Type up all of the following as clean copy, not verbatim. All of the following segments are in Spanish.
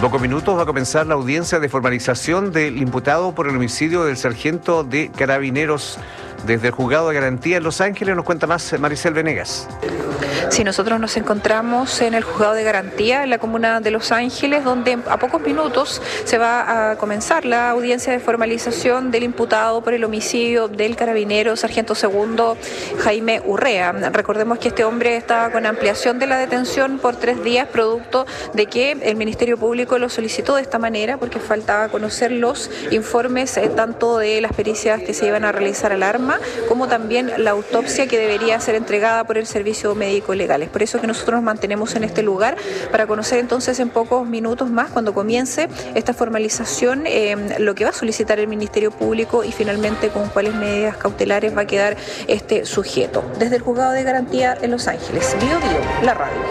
pocos minutos va a comenzar la audiencia de formalización del imputado por el homicidio del sargento de Carabineros. Desde el Juzgado de Garantía en Los Ángeles nos cuenta más Maricel Venegas. Sí, nosotros nos encontramos en el Juzgado de Garantía en la comuna de Los Ángeles, donde a pocos minutos se va a comenzar la audiencia de formalización del imputado por el homicidio del carabinero sargento segundo Jaime Urrea. Recordemos que este hombre estaba con ampliación de la detención por 3 días, producto de que el Ministerio Público lo solicitó de esta manera porque faltaba conocer los informes tanto de las pericias que se iban a realizar al arma como también la autopsia que debería ser entregada por el Servicio Médico Legal. Es por eso que nosotros nos mantenemos en este lugar para conocer entonces en pocos minutos más, cuando comience esta formalización, lo que va a solicitar el Ministerio Público y finalmente con cuáles medidas cautelares va a quedar este sujeto. Desde el Juzgado de Garantía en Los Ángeles, Bio Bio, la radio.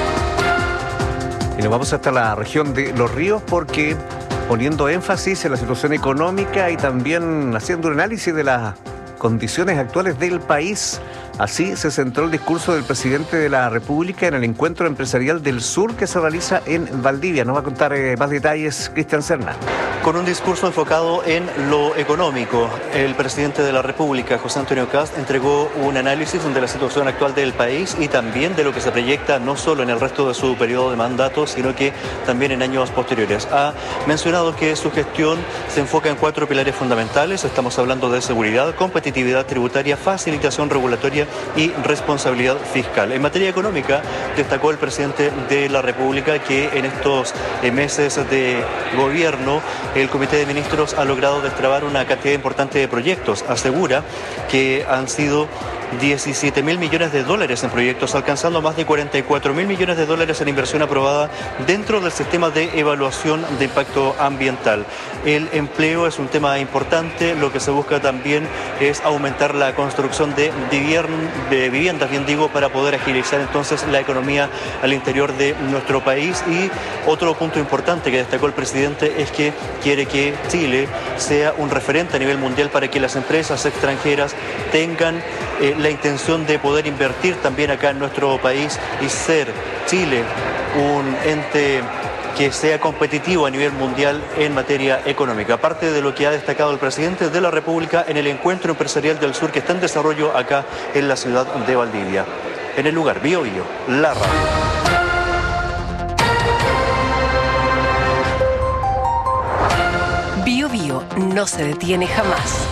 Y nos vamos hasta la región de Los Ríos porque poniendo énfasis en la situación económica y también haciendo un análisis de las condiciones actuales del país. Así se centró el discurso del presidente de la República en el Encuentro Empresarial del Sur que se realiza en Valdivia. Nos va a contar más detalles Cristian Serna. Con un discurso enfocado en lo económico, el presidente de la República, José Antonio Kast, entregó un análisis de la situación actual del país y también de lo que se proyecta no solo en el resto de su periodo de mandato, sino que también en años posteriores. Ha mencionado que su gestión se enfoca en 4 pilares fundamentales. Estamos hablando de seguridad, competitividad tributaria, facilitación regulatoria y responsabilidad fiscal. En materia económica, destacó el presidente de la República que en estos meses de gobierno el Comité de Ministros ha logrado destrabar una cantidad importante de proyectos. Asegura que han sido 17.000 millones de dólares en proyectos, alcanzando más de 44.000 millones de dólares en inversión aprobada dentro del sistema de evaluación de impacto ambiental. El empleo es un tema importante. Lo que se busca también es aumentar la construcción de viviendas, para poder agilizar entonces la economía al interior de nuestro país. Y otro punto importante que destacó el presidente es que quiere que Chile sea un referente a nivel mundial para que las empresas extranjeras tengan la intención de poder invertir también acá en nuestro país y ser Chile un ente que sea competitivo a nivel mundial en materia económica. Aparte de lo que ha destacado el presidente de la República en el Encuentro Empresarial del Sur que está en desarrollo acá en la ciudad de Valdivia. En el lugar, Bio Bio, la radio. Bio Bio no se detiene jamás.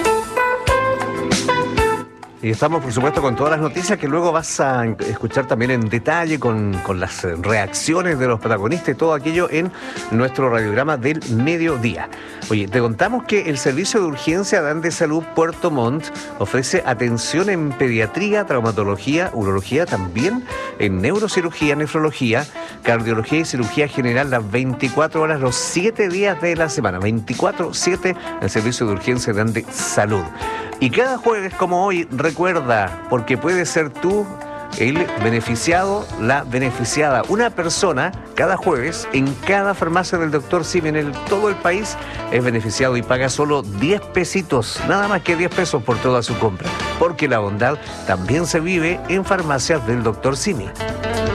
Y estamos, por supuesto, con todas las noticias que luego vas a escuchar también en detalle con las reacciones de los protagonistas y todo aquello en nuestro radiograma del mediodía. Oye, te contamos que el Servicio de Urgencia de Andesalud Puerto Montt ofrece atención en pediatría, traumatología, urología, también en neurocirugía, nefrología, cardiología y cirugía general las 24 horas, los 7 días de la semana, 24/7, el Servicio de Urgencia de Andesalud. Y cada jueves, como hoy, recuerda, porque puedes ser tú el beneficiado, la beneficiada. Una persona, cada jueves, en cada farmacia del Dr. Simi en todo el país, es beneficiado y paga solo 10 pesitos, nada más que 10 pesos por toda su compra. Porque la bondad también se vive en farmacias del Dr. Simi.